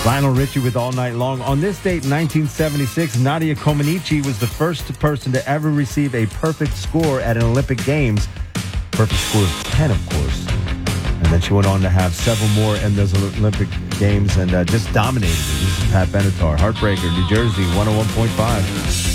Lionel Richie with All Night Long. On this date in 1976, Nadia Comaneci was the first person to ever receive a perfect score at an Olympic Games. Perfect score of 10, of course. And then she went on to have several more in those Olympic Games and just dominated it. This is Pat Benatar, Heartbreaker, New Jersey, 101.5.